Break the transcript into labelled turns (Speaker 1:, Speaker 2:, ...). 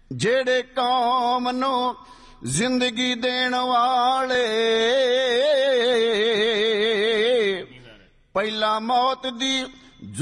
Speaker 1: ਜਿਹੜੇ ਕੌਮ ਨੂੰ ਜ਼ਿੰਦਗੀ ਦੇਣ ਵਾਲੇ ਪਹਿਲਾਂ ਮੌਤ ਦੀ